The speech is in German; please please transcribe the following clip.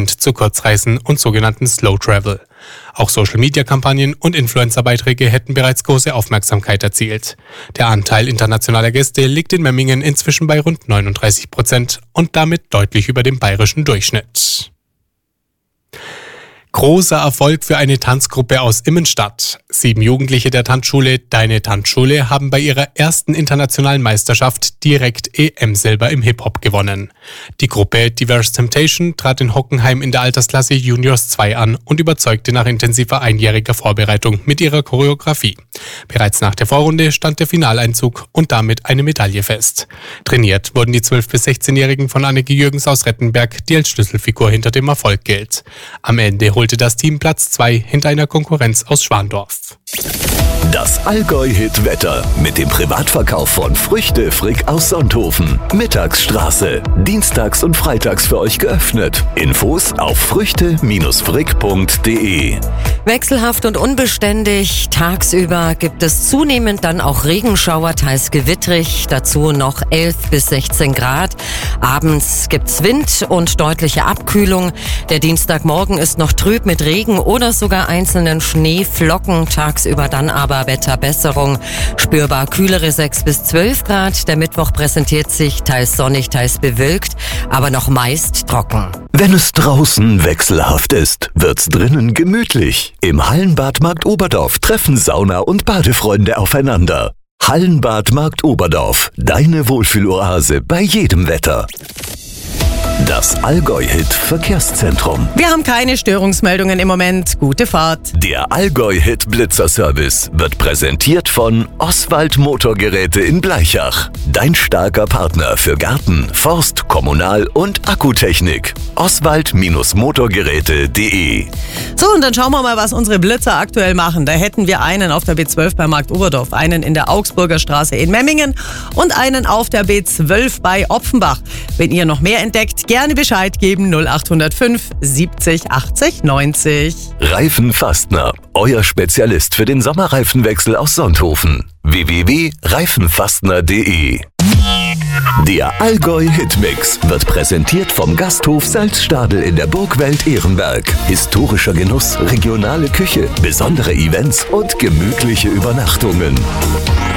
Trend zu Kurzreisen und sogenannten Slow Travel. Auch Social-Media-Kampagnen und Influencer-Beiträge hätten bereits große Aufmerksamkeit erzielt. Der Anteil internationaler Gäste liegt in Memmingen inzwischen bei rund 39% und damit deutlich über dem bayerischen Durchschnitt. Großer Erfolg für eine Tanzgruppe aus Immenstadt. 7 Jugendliche der Tanzschule Deine Tanzschule haben bei ihrer ersten internationalen Meisterschaft direkt EM-Silber im Hip-Hop gewonnen. Die Gruppe Diverse Temptation trat in Hockenheim in der Altersklasse Juniors 2 an und überzeugte nach intensiver einjähriger Vorbereitung mit ihrer Choreografie. Bereits nach der Vorrunde stand der Finaleinzug und damit eine Medaille fest. Trainiert wurden die 12- bis 16-Jährigen von Anneke Jürgens aus Rettenberg, die als Schlüsselfigur hinter dem Erfolg gilt. Am Ende holte das Team Platz 2 hinter einer Konkurrenz aus Schwandorf. Das Allgäu-Hit-Wetter mit dem Privatverkauf von Früchte Frick aus Sonthofen. Mittagsstraße. Dienstags und freitags für euch geöffnet. Infos auf früchte-frick.de. Wechselhaft und unbeständig. Tagsüber gibt es zunehmend dann auch Regenschauer, teils gewittrig. Dazu noch 11 bis 16 Grad. Abends gibt's Wind und deutliche Abkühlung. Der Dienstagmorgen ist noch trüb mit Regen oder sogar einzelnen Schneeflocken. Tagsüber dann aber Wetterbesserung. Spürbar kühlere 6 bis 12 Grad. Der Mittwoch präsentiert sich teils sonnig, teils bewölkt, aber noch meist trocken. Wenn es draußen wechselhaft ist, wird's drinnen gemütlich. Im Hallenbad Markt Oberdorf treffen Sauna- und Badefreunde aufeinander. Hallenbad Markt Oberdorf, deine Wohlfühloase bei jedem Wetter. Das Allgäu-Hit-Verkehrszentrum. Wir haben keine Störungsmeldungen im Moment. Gute Fahrt. Der Allgäu-Hit-Blitzer-Service wird präsentiert von Oswald Motorgeräte in Bleichach. Dein starker Partner für Garten, Forst, Kommunal- und Akkutechnik. Oswald-Motorgeräte.de. So, und dann schauen wir mal, was unsere Blitzer aktuell machen. Da hätten wir einen auf der B12 bei Markt Oberdorf, einen in der Augsburger Straße in Memmingen und einen auf der B12 bei Opfenbach. Wenn ihr noch mehr entdeckt, gerne Bescheid geben. 0805 70 80 90. Reifenfastner, euer Spezialist für den Sommerreifenwechsel aus Sonthofen. www.reifenfastner.de. Der Allgäu-Hitmix wird präsentiert vom Gasthof Salzstadel in der Burgwelt Ehrenberg. Historischer Genuss, regionale Küche, besondere Events und gemütliche Übernachtungen.